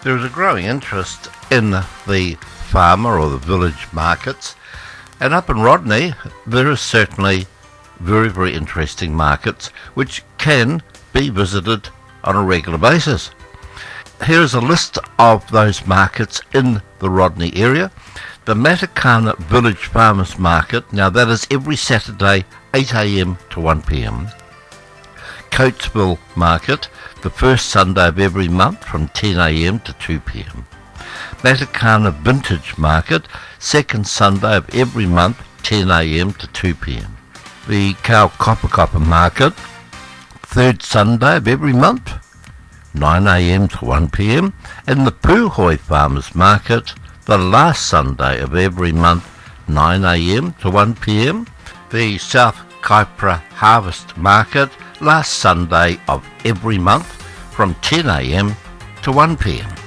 There is a growing interest in the farmer or the village markets, and up in Rodney there is certainly very interesting markets which can be visited on a regular basis. Here is a list of those markets in the Rodney area. The Matakana Village Farmers Market, now that is every Saturday 8 a.m. to 1 p.m. Coatesville Market, the first Sunday of every month from 10 a.m. to 2 p.m. Matakana Vintage Market, second Sunday of every month, 10 a.m. to 2 p.m. The Kaukopakapa Market, third Sunday of every month, 9 a.m. to 1 p.m. And the Puhoi Farmers Market, the last Sunday of every month, 9 a.m. to 1 p.m. The South Kaipara Harvest Market, last Sunday of every month from 10 a.m. to 1 p.m.